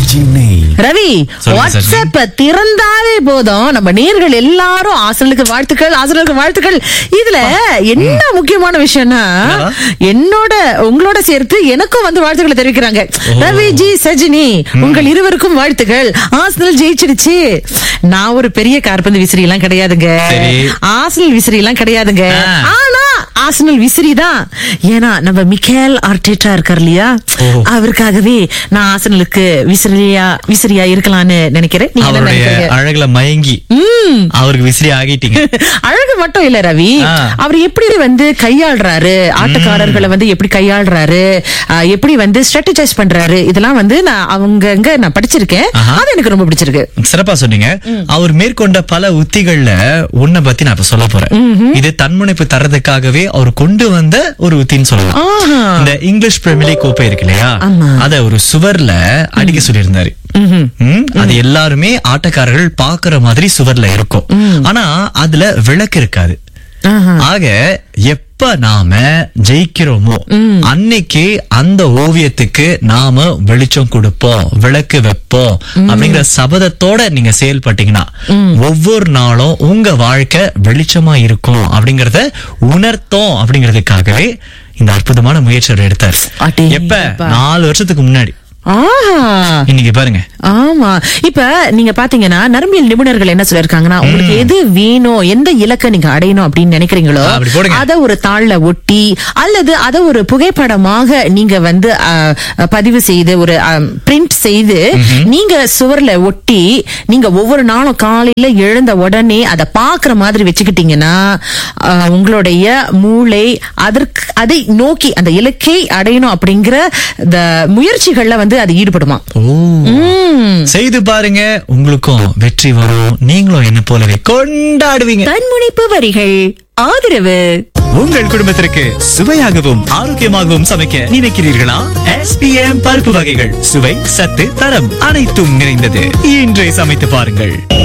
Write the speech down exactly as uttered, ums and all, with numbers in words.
Sajini. Ravi, WhatsApp திறந்தாலே போதும் நம்ம நேர்கள் எல்லாரும் ஆசனலுக்கு வாழ்த்துக்கள், ஆசனலுக்கு வாழ்த்துக்கள். இதுல என்ன முக்கியமான விஷயம்னா, என்னோட உங்களோட சேர்த்து எனக்கும் வந்து வாழ்த்துக்களை தெரிவிக்கிறாங்க. ரவி ஜி, சஜினி, உங்கள் இருவருக்கும் வாழ்த்துக்கள், ஆசனல் ஜெயிச்சிடுச்சு. நான் ஒரு பெரிய கார்பந்து விசிறி எல்லாம் கிடையாதுங்க, ஆசனல் விசிறி எல்லாம் கிடையாதுங்க. ஆனா ஆசனல் விசிறி தான். ஏன்னா நம்ம மிக்கேல் ஆர்டெட்டா இருக்கார் இல்லையா, அவருக்காகவே நான் ஆசனலுக்கு விசிறியா விசிறியா இருக்கலாம்னு நினைக்கிறேன். அழகுல மயங்கி அவருக்கு விசிறி ஆகிட்டீங்க. அழகு மட்டும் இல்ல ரவி, அவர் எப்படி வந்து கையாளுறாரு, ஆட்டக்காரர்களை வந்து எப்படி கையாளுறாரு, எப்படி வந்து ஸ்ட்ராட்டஜைஸ் பண்றாரு, இதெல்லாம் வந்து நான் அவங்க நான் படிச்சிருக்கேன். அது எனக்கு ரொம்ப பிடிச்சிருக்கு. சிறப்பா சொன்னீங்க. அவர் மேற்கொண்ட பல உத்திகள்ல ஒன்ன பத்தி நான் இப்ப சொல்ல போறேன். இது தன்முனைப்பு தரதுக்காகவே அவர் கொண்டு வந்த ஒரு உத்தின்னு சொல்லலாம். இந்த இங்கிலீஷ் பிரீமியர் லீக் கோப்பை இருக்கு இல்லையா, அத ஒரு சுவர்ல அடிக்க சொல்லியிருந்தாரு. அது எல்லாருமே ஆட்டக்காரர்கள் பாக்குற மாதிரி சுவர்ல இருக்கும். ஆனா அதுல விளக்கு இருக்காது. ஆக எப்ப நாம ஜெயிக்கிறோமோ அன்னைக்கு அந்த ஓவியத்துக்கு நாம வெளிச்சம் கொடுப்போம், விளக்கு வைப்போம் அப்படிங்கிற சபதத்தோட நீங்க செயல்பட்டீங்கன்னா ஒவ்வொரு நாளும் உங்க வாழ்க்கை வெளிச்சமா இருக்கும் அப்படிங்கறத உணர்த்தோம். அப்படிங்கறதுக்காகவே இந்த அற்புதமான முயற்சியை எடுத்தாரு. எப்ப நாலு வருஷத்துக்கு முன்னாடி. இன்னைக்கு பாருங்க. ஆமா, இப்ப நீங்க பாத்தீங்கன்னா நரம்பியல் நிபுணர்கள் என்ன சொல்லிருக்காங்கன்னா, உங்களுக்கு எது வேணும், எந்த இலக்கை நீங்க அடையணும் அப்படின்னு நினைக்கிறீங்களோ அத ஒரு தாள்ல ஒட்டி அல்லது அத ஒரு புகைப்படமாக நீங்க வந்து பதிவு செய்து ஒரு பிரிண்ட் செய்து நீங்க சுவர்ல ஒட்டி நீங்க ஒவ்வொரு நாளும் காலையில எழுந்த உடனே அதை பாக்குற மாதிரி வச்சுக்கிட்டீங்கன்னா உங்களுடைய மூளை அதற்கு அதை நோக்கி அந்த இலக்கை அடையணும் அப்படிங்கிற இந்த முயற்சிகள்ல வந்து அது ஈடுபடுமா. செய்து பாருங்க, உங்களுக்கும் வெற்றி வரும். நீங்களும் என்ன போலவே கொண்டாடுவீங்க. தன்முனைப்பு வரிகள் ஆதரவு. உங்கள் குடும்பத்திற்கு சுவையாகவும் ஆரோக்கியமாகவும் சமைக்க நினைக்கிறீர்களா? எஸ் பி எம் பருப்பு வகைகள் சுவை, சத்து, தரம் அனைத்தும் நிறைந்தது. இன்றே சமைத்து பாருங்கள்.